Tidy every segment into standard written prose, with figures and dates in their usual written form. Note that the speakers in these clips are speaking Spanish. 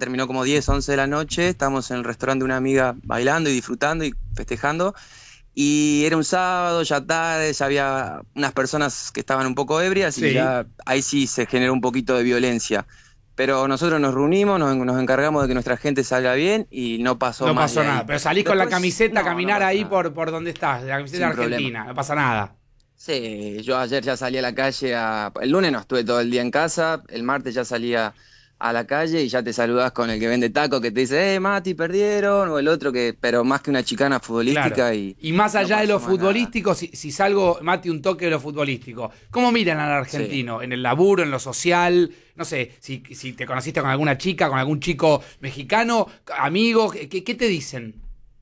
terminó como 10, 11 de la noche, estábamos en el restaurante de una amiga bailando y disfrutando y festejando, y era un sábado, ya tarde, ya había unas personas que estaban un poco ebrias y Sí. ya ahí sí se generó un poquito de violencia. Pero nosotros nos reunimos, nos encargamos de que nuestra gente salga bien y no pasó No más pasó de nada. ahí. Pero salís con la Después, camiseta a no, no caminar pasó ahí nada, por donde estás, la camiseta sin problema. argentina. No pasa nada. Sí, yo ayer ya salí a la calle, el lunes no estuve todo el día en casa, el martes ya salí a la calle y ya te saludás con el que vende taco que te dice, Mati, perdieron, o el otro que, pero más que una chicana Claro. futbolística y Y más no allá de lo pasó más nada. futbolístico, si salgo, Mati, un toque de lo futbolístico, ¿cómo miran al Sí. argentino? ¿En el laburo, en lo social? No sé, si te conociste con alguna chica, con algún chico mexicano, amigo, ¿qué te dicen?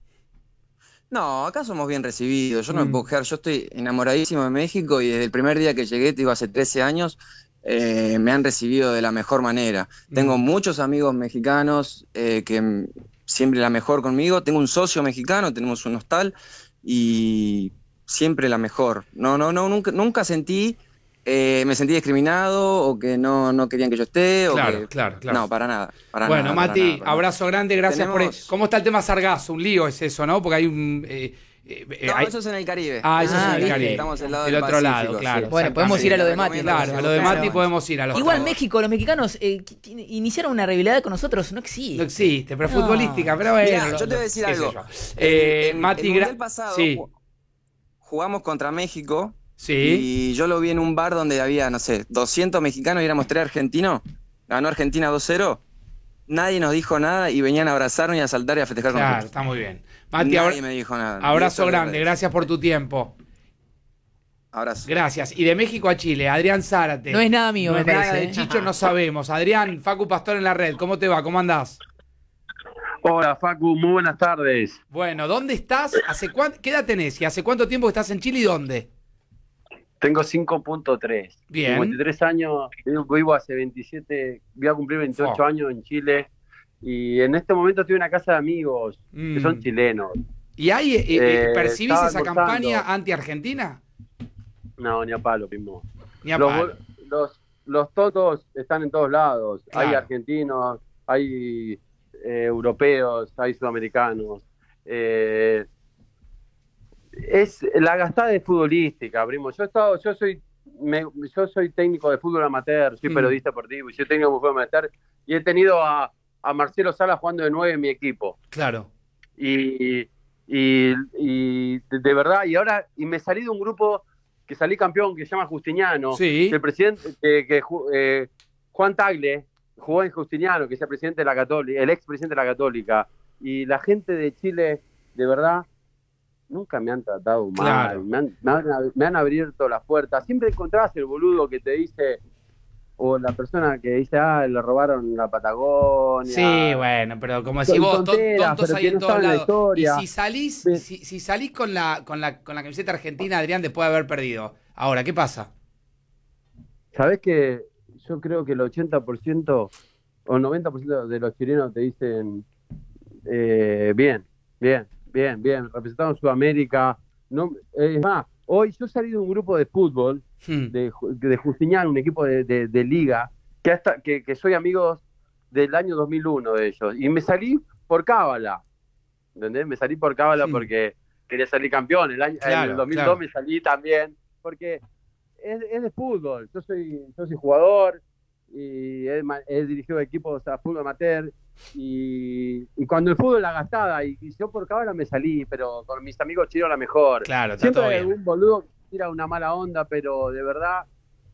No, acá somos bien recibidos, yo no me puedo Mm, quejar, yo estoy enamoradísimo de México y desde el primer día que llegué, te digo, hace 13 años, me han recibido de la mejor manera. Tengo mm. muchos amigos mexicanos siempre la mejor conmigo, tengo un socio mexicano, tenemos un hostal y siempre la mejor. No, nunca me sentí discriminado o que no querían que yo esté o Claro, que... claro, claro. No, para nada, para Bueno, nada, para nada, Mati, para nada. abrazo grande, gracias por... Tenemos... ¿Cómo está el tema Sargazo? Un lío es eso, ¿no? Porque hay un... No, eso es en el Caribe. Eso es en Ah, el ¿viste? Caribe. Estamos del lado Del del otro lado, Pacífico, claro. sí. Bueno, podemos ir a lo Te de Mati. recomiendo que Claro, a si lo de buscas Mati algo. podemos ir a los Igual dos. México, los mexicanos iniciaron una rivalidad con nosotros, no No existe. existe, pero No. futbolística, pero bueno. Mirá, yo te voy a decir qué sé algo. yo. El Mati, mundial pasado sí, jugamos contra México sí. y yo lo vi en un bar donde había, no sé, 200 mexicanos y éramos 3 argentinos. Ganó Argentina 2-0. Nadie nos dijo nada y venían a abrazarnos y a saltar y a festejar con Claro, nosotros. está muy bien. Mati, Nadie me dijo nada. Y abrazo esto es de grande, redes. gracias por tu tiempo. Abrazo. Gracias. Y de México a Chile, Adrián Zárate. No es nada mío, No me es nada parece, de ¿eh? Chicho, no sabemos. Adrián, Facu Pastor en la red, ¿cómo te va? ¿Cómo andás? Hola Facu, muy buenas tardes. Bueno, ¿dónde estás? ¿Qué edad tenés? ¿Y hace cuánto tiempo que estás en Chile y dónde? Tengo 5.3. Bien. 53 años, vivo hace 27, voy a cumplir 28 Fua. años en Chile. Y en este momento estoy en una casa de amigos que son chilenos. ¿Y ahí percibís estaba esa almorzando. campaña anti-argentina? No, ni a palo, primo. Ni a Los, palo. los totos están en todos lados. Claro. Hay argentinos, hay europeos, hay sudamericanos. Es la gastada de futbolística, primo. Yo soy técnico de fútbol amateur, soy periodista deportivo, y soy técnico de fútbol amateur, y he tenido a Marcelo Sala jugando de 9 en mi equipo. Claro. Y de verdad, y me salí de un grupo que salí campeón, que se llama Justiniano. Sí. El presidente, Juan Tagle, jugó en Justiniano, que es el presidente de la Católica, el expresidente de la Católica. Y la gente de Chile, de verdad, nunca me han tratado mal, Claro. me han abierto las puertas. Siempre encontrás el boludo que te dice, o la persona que dice, le robaron la Patagonia. Sí, bueno, pero como decís Son vos, tonteras, tontos pero hay que en no todos saben la lados. historia. Y si salís, Ve- si salís con la camiseta argentina, Adrián, después de haber perdido. Ahora, ¿qué pasa? ¿Sabés que yo creo que el 80% o el 90% de los chilenos te dicen bien, representamos Sudamérica. No, es más, hoy yo salí de un grupo de fútbol de Justiniano, un equipo de liga, que soy amigos del año 2001 de ellos, y me salí por cábala, ¿entendés? Me salí por cábala porque quería salir campeón. En el 2002 me salí también, porque es de fútbol. Yo soy jugador y he dirigido equipos a fútbol amateur, y cuando el fútbol la gastada, y yo por cábala me salí, pero con mis amigos chilenos la mejor. Claro, está Siempre todo hay bien. algún boludo que tira una mala onda, pero de verdad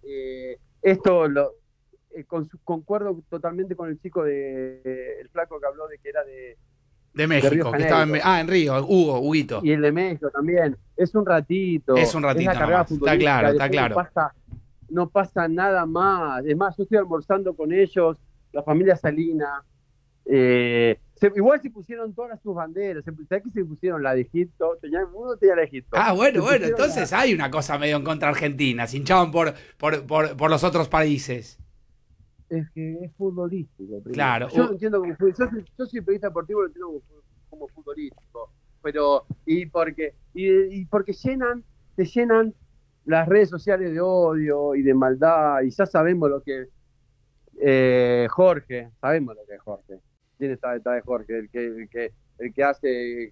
concuerdo totalmente con el chico el flaco que habló de que era de México, Río que estaba Janeiro. en Río, Huguito. Y el de México también. Es un ratito. Es un ratito la carrera nomás. Está futbolística, claro, está después claro. No pasa nada más. Es más, yo estoy almorzando con ellos, la familia Salina. Igual se pusieron todas sus banderas. ¿Sabés que se pusieron la de Egipto? Uno tenía la de Egipto. Bueno, entonces hay una cosa medio en contra Argentina. Se hinchaban por los otros países. Es que es futbolístico. Primo. Claro. Yo lo entiendo como yo soy periodista deportivo, lo entiendo como futbolístico. Pero, porque te llenan las redes sociales de odio y de maldad, y ya sabemos lo que Jorge, sabemos lo que es Jorge. quién está detrás de Jorge, el que hace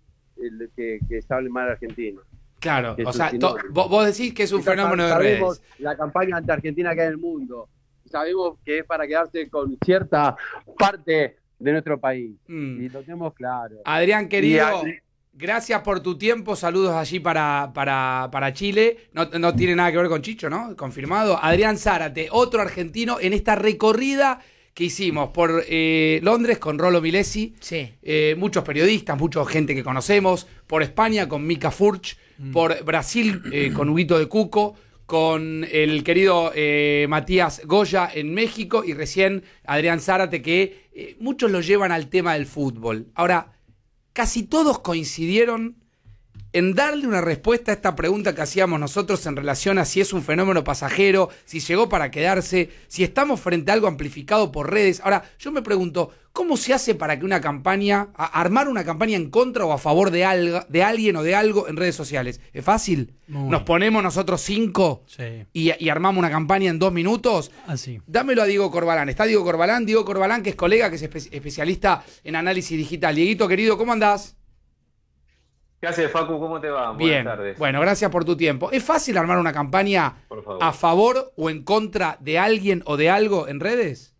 que se hable mal argentino. Claro, Que o es sea, un sinónimo. vos decís que es un Quizás fenómeno de sabemos redes. la campaña anti-argentina que hay en el mundo. Sabemos que es para quedarse con cierta parte de nuestro país. Y lo tenemos claro. Adrián, querido, Y gracias por tu tiempo. Saludos allí para Chile. No tiene nada que ver con Chicho, ¿no? Confirmado. Adrián Zárate, otro argentino en esta recorrida que hicimos por Londres con Rolo Milesi. Sí. Muchos periodistas, mucha gente que conocemos. Por España con Mika Furch. Por Brasil con Huguito de Cuco. Con el querido Matías Goya en México. Y recién Adrián Zárate, que muchos lo llevan al tema del fútbol. Ahora, casi todos coincidieron en darle una respuesta a esta pregunta que hacíamos nosotros en relación a si es un fenómeno pasajero, si llegó para quedarse, si estamos frente a algo amplificado por redes. Ahora, yo me pregunto, ¿cómo se hace para que una campaña, armar una campaña en contra o a favor de alguien o de algo en redes sociales? ¿Es fácil? Nos ponemos nosotros 5 y armamos una campaña en 2 minutos. Así. Dámelo a Diego Corbalán. Está Diego Corbalán, que es colega, que es especialista en análisis digital. Dieguito, querido, ¿cómo andás? ¿Qué haces, Facu? ¿Cómo te va? Bien. Buenas tardes. Bueno, gracias por tu tiempo. ¿Es fácil armar una campaña Por favor. a favor o en contra de alguien o de algo en redes?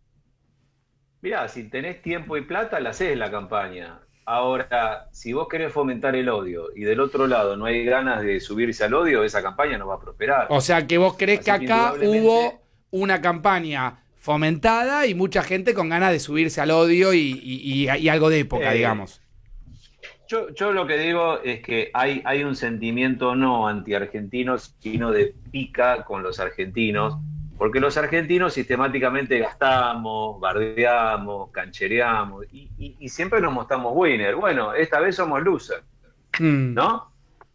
Mirá, si tenés tiempo y plata, la haces la campaña. Ahora, si vos querés fomentar el odio y del otro lado no hay ganas de subirse al odio, esa campaña no va a prosperar. O sea, que vos creés que Así que acá indudablemente- hubo una campaña fomentada y mucha gente con ganas de subirse al odio y algo de época, digamos. Yo lo que digo es que hay un sentimiento no anti-argentino, sino de pica con los argentinos, porque los argentinos sistemáticamente gastamos, bardeamos, canchereamos y siempre nos mostramos winner. Bueno, esta vez somos loser, ¿no?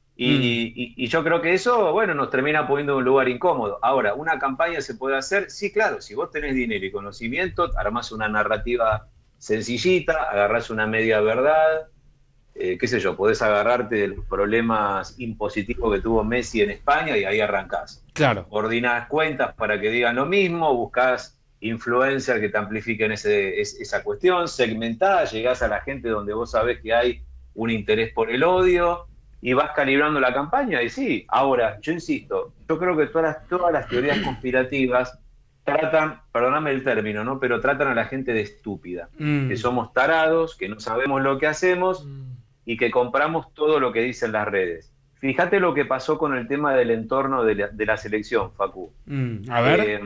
Y yo creo que eso, bueno, nos termina poniendo en un lugar incómodo. Ahora, ¿una campaña se puede hacer? Sí, claro, si vos tenés dinero y conocimiento, armás una narrativa sencillita, agarrás una media verdad, qué sé yo, podés agarrarte de los problemas impositivos que tuvo Messi en España y ahí arrancás. Claro. Ordinás cuentas para que digan lo mismo, buscás influencers que te amplifiquen esa cuestión, segmentás, llegás a la gente donde vos sabés que hay un interés por el odio y vas calibrando la campaña. Y sí, ahora, yo insisto, yo creo que todas las teorías conspirativas tratan, perdóname el término, ¿no? Pero tratan a la gente de estúpida, que somos tarados, que no sabemos lo que hacemos y que compramos todo lo que dicen las redes. Fíjate lo que pasó con el tema del entorno de la selección, Facu. A ver.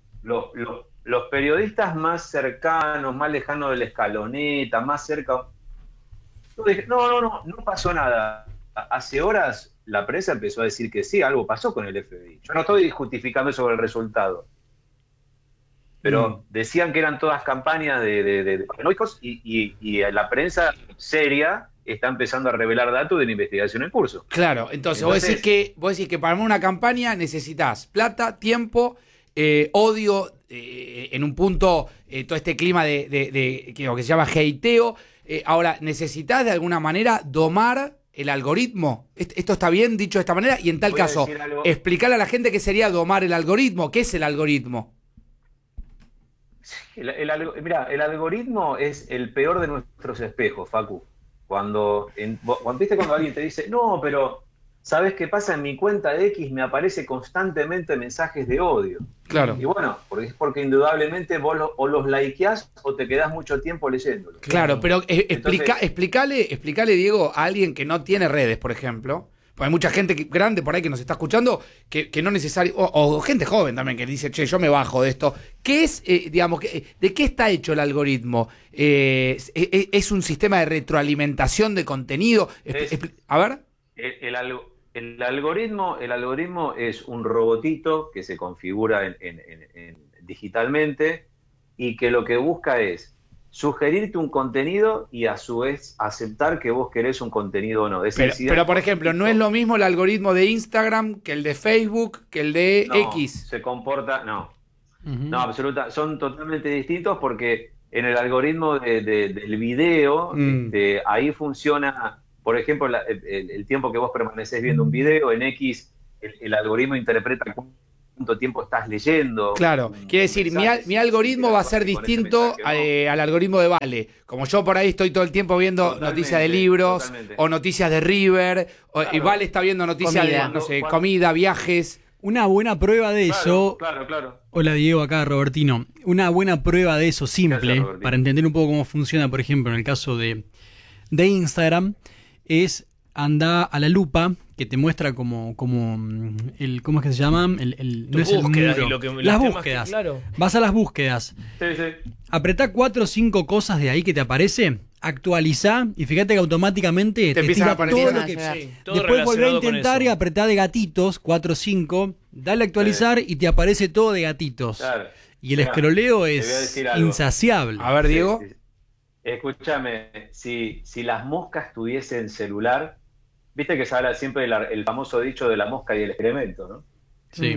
Los periodistas más cercanos, más lejanos de la escaloneta, más cerca... No pasó nada. Hace horas la prensa empezó a decir que sí, algo pasó con el FBI. Yo no estoy justificando sobre el resultado. Pero decían que eran todas campañas de paranoicos y la prensa seria está empezando a revelar datos de la investigación en curso. Claro, entonces vos decís que para armar una campaña necesitas plata, tiempo, odio, en un punto todo este clima de que se llama hateo. Ahora, necesitas de alguna manera domar el algoritmo. ¿Esto está bien dicho de esta manera? Y en tal Voy a caso, decir algo. explicarle a la gente qué sería domar el algoritmo. ¿Qué es el algoritmo? Mirá, el algoritmo es el peor de nuestros espejos, Facu. Cuando alguien te dice, no, pero ¿sabes qué pasa? En mi cuenta de X me aparece constantemente mensajes de odio. Claro. Y bueno, es porque indudablemente vos o los likeás o te quedás mucho tiempo leyéndolos. Claro, pero Entonces- explícale, Diego, a alguien que no tiene redes, por ejemplo. Porque hay mucha gente grande por ahí que nos está escuchando que no necesario, o gente joven también que dice, che, yo me bajo de esto. ¿Qué es, de qué está hecho el algoritmo? ¿Es un sistema de retroalimentación de contenido? A ver. El algoritmo es un robotito que se configura digitalmente y que lo que busca es sugerirte un contenido y a su vez aceptar que vos querés un contenido o no. Pero, por ejemplo, no es lo mismo el algoritmo de Instagram que el de Facebook, que el de X. Se comporta, no. No, absoluta. Son totalmente distintos porque en el algoritmo del video, ahí funciona, por ejemplo, el tiempo que vos permanecés viendo un video, en X el algoritmo interpreta cuánto tiempo estás leyendo. Claro, quiere decir, mi algoritmo va a ser distinto al algoritmo de Vale. Como yo por ahí estoy todo el tiempo viendo noticias de libros o noticias de River, y Vale está viendo noticias de, no sé, comida, viajes. Una buena prueba de eso. Claro. Hola Diego, acá Robertino. Una buena prueba de eso simple, Gracias, para entender un poco cómo funciona, por ejemplo, en el caso de Instagram, es anda a la lupa que te muestra como el, ¿cómo es que se llama? No es el muro. Las búsquedas. Claro. Vas a las búsquedas. Sí. Apretá 4 o 5 cosas de ahí que te aparece, actualizá y fíjate que automáticamente te empiezan tira a aparecer. todo lo Empiezan a que... llegar. Todo Después volvé a relacionado con intentar eso. y apretá de gatitos, 4 o 5, dale a actualizar y te aparece todo de gatitos. Claro. Y el Mirá, escroleo te voy a es decir algo. insaciable. A ver, Diego. Sí. Escúchame, si las moscas tuviesen celular, viste que se habla siempre el famoso dicho de la mosca y el excremento, ¿no? Sí.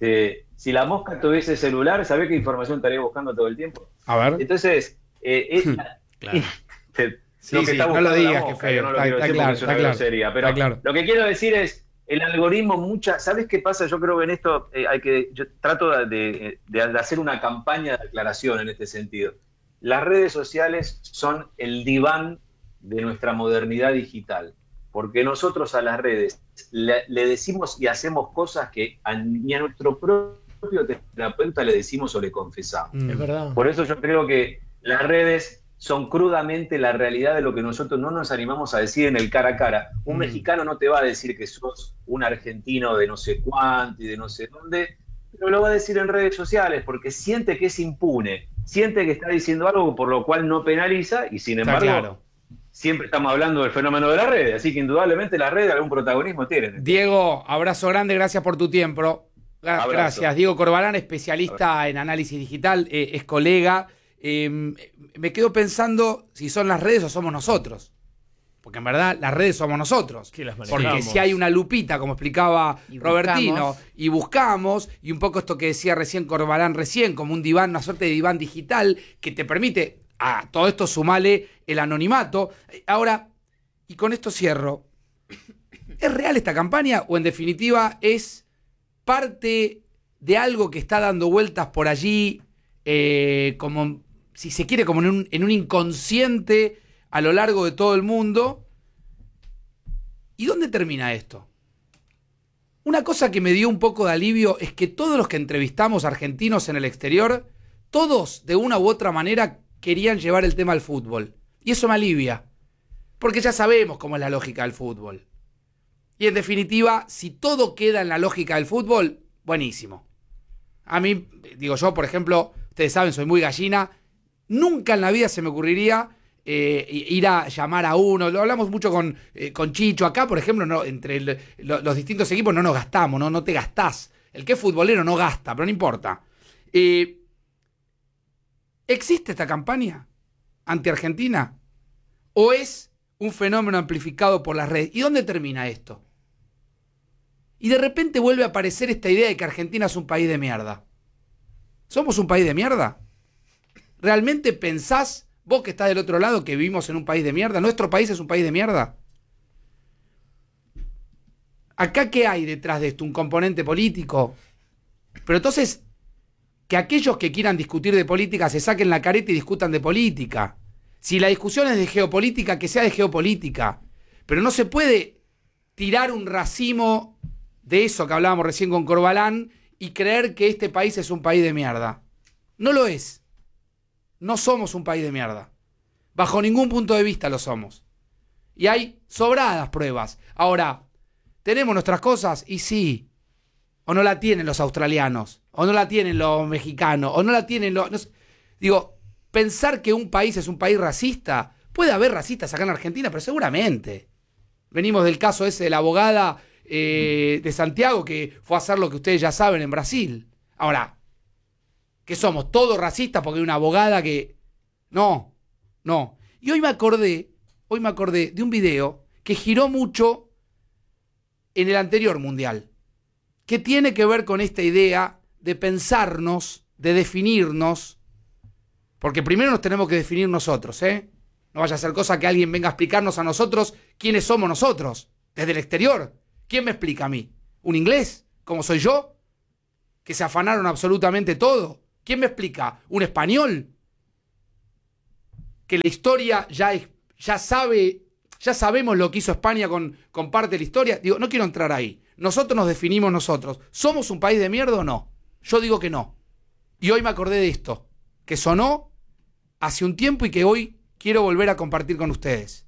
Si la mosca tuviese celular, ¿sabés qué información estaría buscando todo el tiempo? A ver. Entonces, Claro. Sí, lo que está no lo buscando digas, la que mosca, feo. yo no lo Está quiero decir claro, porque es una está claro. grosería, pero Está claro. lo que quiero decir es, el algoritmo, ¿sabes qué pasa? Yo creo que en esto yo trato de hacer una campaña de aclaración en este sentido. Las redes sociales son el diván de nuestra modernidad digital, porque nosotros a las redes le decimos y hacemos cosas que ni a nuestro propio terapeuta le decimos o le confesamos. Es verdad. Por eso yo creo que las redes son crudamente la realidad de lo que nosotros no nos animamos a decir en el cara a cara. Un mexicano no te va a decir que sos un argentino de no sé cuánto y de no sé dónde, pero lo va a decir en redes sociales porque siente que es impune, siente que está diciendo algo por lo cual no penaliza y sin Está embargo claro. siempre estamos hablando del fenómeno de las redes, así que indudablemente las redes algún protagonismo tienen. Diego, abrazo grande, gracias por tu tiempo. Abrazo. Gracias. Diego Corbalán, especialista en análisis digital, es colega. Me quedo pensando si son las redes o somos nosotros. Porque en verdad las redes somos nosotros. Que las manejamos. Porque si hay una lupita, como explicaba Y Robertino, buscamos. y buscamos, y un poco esto que decía recién Corbalán como un diván, una suerte de diván digital que te permite a todo esto sumarle el anonimato. Ahora, y con esto cierro, ¿es real esta campaña o en definitiva es parte de algo que está dando vueltas por allí, como, si se quiere, como en un inconsciente a lo largo de todo el mundo? ¿Y dónde termina esto? Una cosa que me dio un poco de alivio es que todos los que entrevistamos argentinos en el exterior, todos de una u otra manera querían llevar el tema al fútbol. Y eso me alivia, porque ya sabemos cómo es la lógica del fútbol. Y en definitiva, si todo queda en la lógica del fútbol, buenísimo. A mí, digo yo, por ejemplo, ustedes saben, soy muy gallina, nunca en la vida se me ocurriría ir a llamar a uno. Lo hablamos mucho con Chicho. Acá, por ejemplo, no, entre los distintos equipos no nos gastamos, no te gastás. El que es futbolero no gasta, pero no importa. ¿Existe esta campaña anti-Argentina? ¿O es un fenómeno amplificado por las redes? ¿Y dónde termina esto? Y de repente vuelve a aparecer esta idea de que Argentina es un país de mierda. ¿Somos un país de mierda? ¿Realmente pensás, vos que estás del otro lado, que vivimos en un país de mierda? ¿Nuestro país es un país de mierda? ¿Acá qué hay detrás de esto? ¿Un componente político? Pero entonces, que aquellos que quieran discutir de política se saquen la careta y discutan de política. Si la discusión es de geopolítica, que sea de geopolítica. Pero no se puede tirar un racimo de eso que hablábamos recién con Corbalán y creer que este país es un país de mierda. No lo es. No somos un país de mierda. Bajo ningún punto de vista lo somos. Y hay sobradas pruebas. Ahora, ¿tenemos nuestras cosas? Y sí. O no la tienen los australianos. O no la tienen los mexicanos. O no la tienen los... No sé. Digo, pensar que un país es un país racista. Puede haber racistas acá en Argentina, pero seguramente. Venimos del caso ese de la abogada de Santiago que fue a hacer lo que ustedes ya saben en Brasil. Ahora, ¿qué somos? ¿Todos racistas porque hay una abogada que...? No. Y hoy me acordé de un video que giró mucho en el anterior mundial, que tiene que ver con esta idea de pensarnos, de definirnos, porque primero nos tenemos que definir nosotros, ¿eh? No vaya a ser cosa que alguien venga a explicarnos a nosotros quiénes somos nosotros, desde el exterior. ¿Quién me explica a mí? ¿Un inglés? ¿Cómo soy yo? que se afanaron absolutamente todo. ¿Quién me explica? ¿Un español? Que la historia ya sabemos lo que hizo España con parte de la historia. Digo, no quiero entrar ahí. Nosotros nos definimos nosotros. ¿Somos un país de mierda o no? Yo digo que no. Y hoy me acordé de esto, que sonó hace un tiempo y que hoy quiero volver a compartir con ustedes.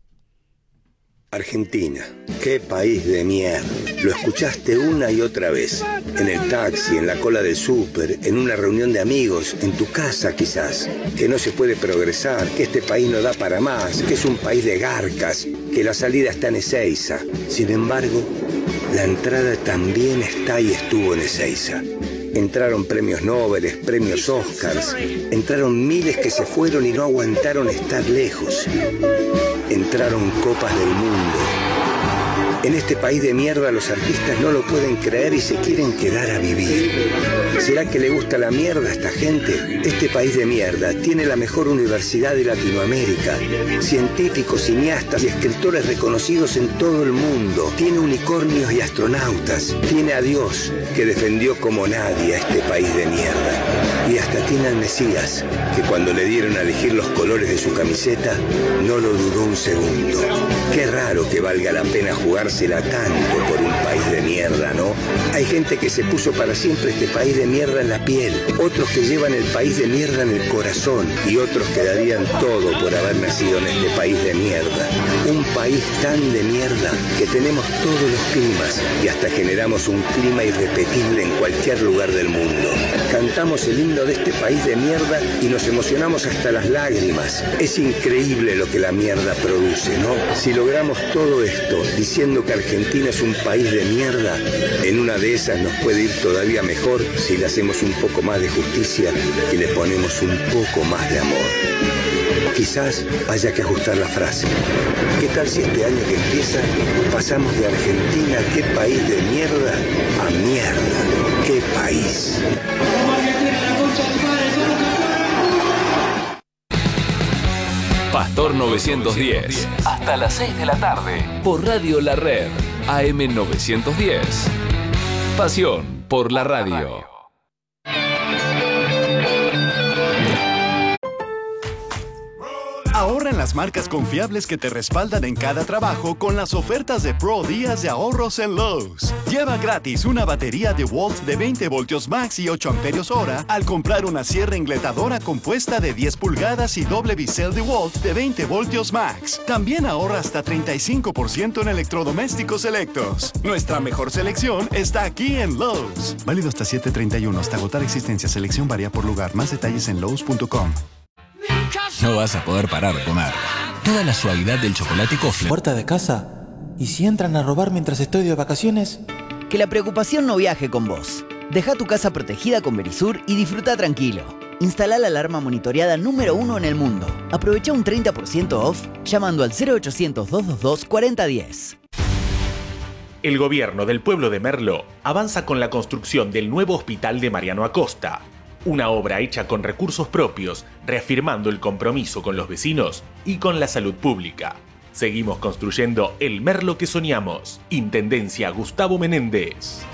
Argentina, qué país de mierda. Lo escuchaste una y otra vez. En el taxi, en la cola del súper, en una reunión de amigos, en tu casa quizás. Que no se puede progresar, que este país no da para más, que es un país de garcas, que la salida está en Ezeiza. Sin embargo, la entrada también está y estuvo en Ezeiza. Entraron premios Nobel, premios Oscars, entraron miles que se fueron y no aguantaron estar lejos. Entraron copas del mundo. En este país de mierda los artistas no lo pueden creer y se quieren quedar a vivir. ¿Será que le gusta la mierda a esta gente? Este país de mierda tiene la mejor universidad de Latinoamérica, científicos, cineastas y escritores reconocidos en todo el mundo. Tiene unicornios y astronautas. Tiene a Dios, que defendió como nadie a este país de mierda. Y hasta tiene al Mesías, que cuando le dieron a elegir los colores de su camiseta, no lo dudó un segundo. Qué raro que valga la pena jugársela tanto por un país de mierda, ¿no? Hay gente que se puso para siempre este país de mierda en la piel, otros que llevan el país de mierda en el corazón y otros que darían todo por haber nacido en este país de mierda. Un país tan de mierda que tenemos todos los climas y hasta generamos un clima irrepetible en cualquier lugar del mundo. Cantamos el himno de este país de mierda y nos emocionamos hasta las lágrimas. Es increíble lo que la mierda produce, ¿no? Si logramos todo esto diciendo que Argentina es un país de mierda, en una de esas nos puede ir todavía mejor si le hacemos un poco más de justicia y le ponemos un poco más de amor. Quizás haya que ajustar la frase. ¿Qué tal si este año que empieza pasamos de Argentina, qué país de mierda, a mierda, qué país? Pastor 910. Hasta las 6 de la tarde. Por Radio La Red. AM 910. Pasión por la radio. Ahorra en las marcas confiables que te respaldan en cada trabajo con las ofertas de Pro Días de ahorros en Lowe's. Lleva gratis una batería DeWalt de 20 voltios max y 8 amperios hora al comprar una sierra engletadora compuesta de 10 pulgadas y doble bisel DeWalt de 20 voltios max. También ahorra hasta 35% en electrodomésticos selectos. Nuestra mejor selección está aquí en Lowe's. Válido hasta 7/31 hasta agotar existencia. Selección varía por lugar. Más detalles en lowes.com. No vas a poder parar de comer. Toda la suavidad del chocolate Kofler. ¿Puerta de casa? ¿Y si entran a robar mientras estoy de vacaciones? Que la preocupación no viaje con vos. Deja tu casa protegida con Verisur y disfruta tranquilo. Instala la alarma monitoreada número 1 en el mundo. Aprovecha un 30% off llamando al 0800-222-4010. El gobierno del pueblo de Merlo avanza con la construcción del nuevo hospital de Mariano Acosta. Una obra hecha con recursos propios, reafirmando el compromiso con los vecinos y con la salud pública. Seguimos construyendo el Merlo que soñamos. Intendencia Gustavo Menéndez.